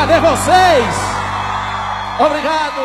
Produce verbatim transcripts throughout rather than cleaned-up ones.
Cadê vocês? Obrigado.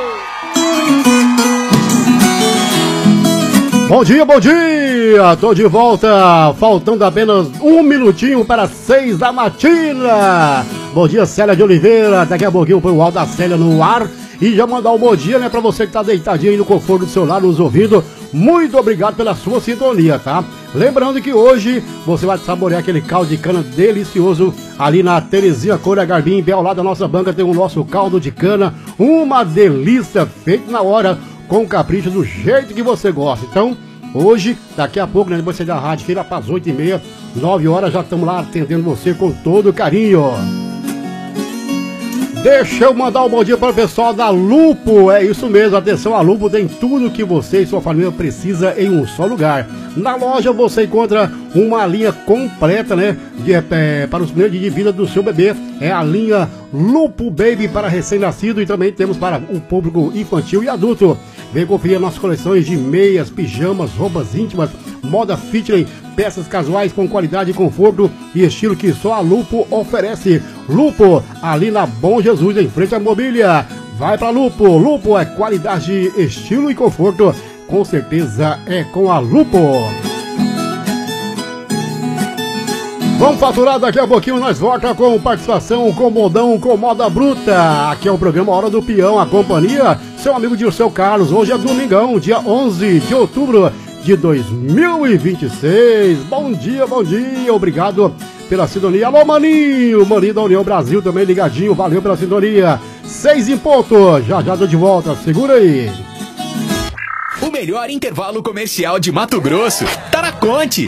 Bom dia, bom dia! Tô de volta, faltando apenas um minutinho para seis da matina. Bom dia, Célia de Oliveira. Daqui a pouquinho põe o áudio da Célia no ar. E já mandar um bom dia, né, pra você que tá deitadinho aí no conforto do seu lar, nos ouvindo. Muito obrigado pela sua sintonia, tá? Lembrando que hoje você vai saborear aquele caldo de cana delicioso ali na Terezinha Coura Garbim, bem ao lado da nossa banca tem o nosso caldo de cana, uma delícia, feito na hora, com capricho, do jeito que você gosta. Então, hoje, daqui a pouco, né, depois você da rádio, fica para as oito e meia, nove horas, já estamos lá atendendo você com todo carinho. Deixa eu mandar um bom dia para o pessoal da Lupo, é isso mesmo, atenção, a Lupo tem tudo que você e sua família precisa em um só lugar. Na loja você encontra uma linha completa, né, de, é, para os primeiros de vida do seu bebê, é a linha Lupo Baby para recém-nascido e também temos para o público infantil e adulto. Vem conferir nossas coleções de meias, pijamas, roupas íntimas, moda fitness, peças casuais com qualidade, conforto e estilo que só a Lupo oferece. Lupo, ali na Bom Jesus, em frente à Mobília. Vai pra Lupo. Lupo é qualidade, estilo e conforto. Com certeza é com a Lupo. Vamos faturar daqui a pouquinho, nós volta com participação, com modão, com moda bruta. Aqui é o programa Hora do Peão, a companhia, seu amigo Dirceu Carlos. Hoje é domingão, dia onze de outubro de dois mil e vinte e seis. Bom dia, bom dia, obrigado pela sintonia. Alô, maninho, maninho da União Brasil também ligadinho, valeu pela sintonia. Seis em ponto, já já tô de volta, segura aí. O melhor intervalo comercial de Mato Grosso tá na Conte.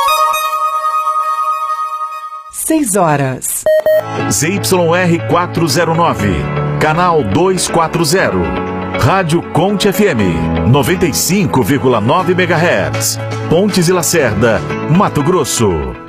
Seis horas. Z Y R quatrocentos e nove, canal duzentos e quarenta. Rádio Conte F M, noventa e cinco vírgula nove megahertz. Pontes e Lacerda, Mato Grosso.